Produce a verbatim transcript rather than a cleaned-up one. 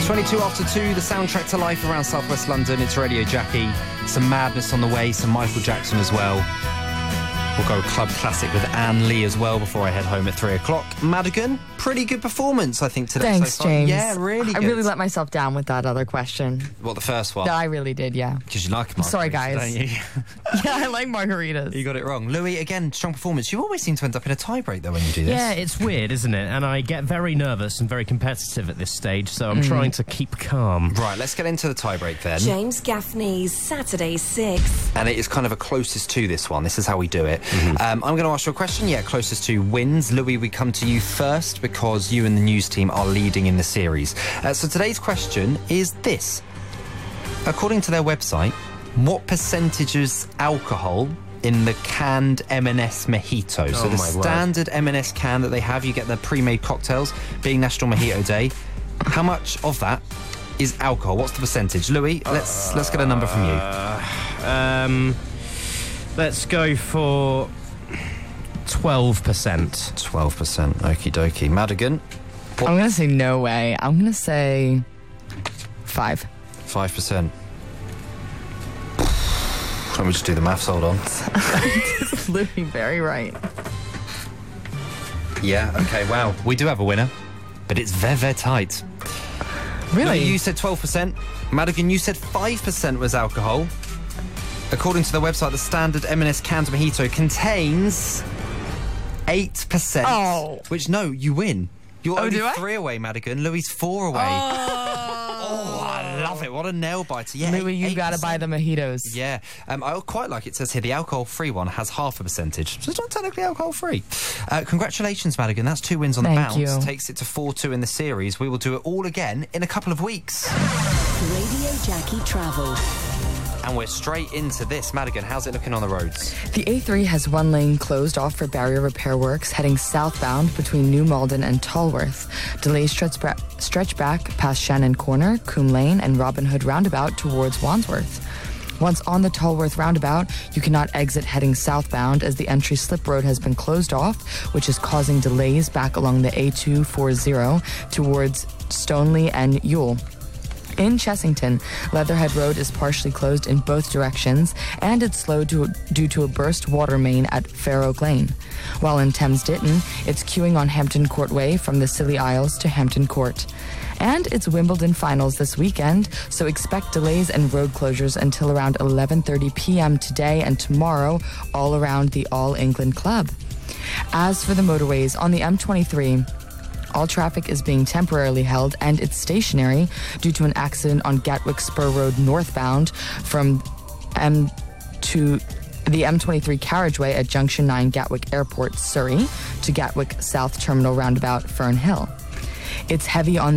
twenty-two after two, the soundtrack to life around southwest London. It's Radio Jackie. Some madness on the way, some Michael Jackson as well. We'll go club classic with Anne Lee as well before I head home at three o'clock. Madigan, pretty good performance, I think, today. Thanks, so far. James. Yeah, really good. I really let myself down with that other question. What, the first one? No, I really did, yeah. Because you like margaritas, Sorry, guys. don't you? Yeah, I like margaritas. You got it wrong. Louis, again, strong performance. You always seem to end up in a tie-break, though, when you do this. Yeah, it's weird, isn't it? And I get very nervous and very competitive at this stage, so I'm mm. trying to keep calm. Right, let's get into the tie-break then. James Gaffney's Saturday Six. And it is kind of a closest to this one. This is how we do it. Mm-hmm. Um, I'm going to ask you a question. Yeah, closest to wins. Louis, we come to you first because you and the news team are leading in the series. Uh, so today's question is this. According to their website, what percentage is alcohol in the canned M and S mojito? Oh, so the standard word. M and S can that they have, you get the pre-made cocktails, being National Mojito Day. How much of that is alcohol? What's the percentage? Louis, let's uh, let's get a number from you. Uh, um, let's go for twelve percent. twelve percent. Okie dokie. Madigan? I'm going to say no way. I'm going to say five. five percent. Let me just do the maths, hold on. Louis, very right. Yeah, okay, wow. We do have a winner, but it's very, very tight. Really? No, you said twelve percent. Madigan, you said five percent was alcohol. According to the website, the standard M and S canned mojito contains eight percent. Oh. Which, no, you win. You're oh, only do I? three away, Madigan. Louis four away. Oh, oh I love it. What a nail biter. Yeah, Louis, you got to buy the mojitos. Yeah. Um, I quite like it says here the alcohol-free one has half a percentage. So it's not technically alcohol-free. Uh, congratulations, Madigan. That's two wins on the Thank bounce. you. Takes it to four two in the series. We will do it all again in a couple of weeks. Radio Jackie Travel. And we're straight into this. Madigan, how's it looking on the roads? The A three has one lane closed off for barrier repair works heading southbound between New Malden and Tolworth. Delays stretch, bra- stretch back past Shannon Corner, Coombe Lane and Robin Hood Roundabout towards Wandsworth. Once on the Tolworth Roundabout, you cannot exit heading southbound as the entry slip road has been closed off, which is causing delays back along the A two forty towards Stoneleigh and Ewell. In Chessington, Leatherhead Road is partially closed in both directions, and it's slowed to, due to a burst water main at Fair Oak Lane. While in Thames Ditton, it's queuing on Hampton Court Way from the Scilly Isles to Hampton Court. And it's Wimbledon finals this weekend, so expect delays and road closures until around eleven thirty p.m. today and tomorrow all around the All England Club. As for the motorways, on the M twenty-three, all traffic is being temporarily held and it's stationary due to an accident on Gatwick Spur Road northbound from M to the M twenty-three carriageway at Junction nine Gatwick Airport, Surrey, to Gatwick South Terminal Roundabout, Fern Hill. It's heavy on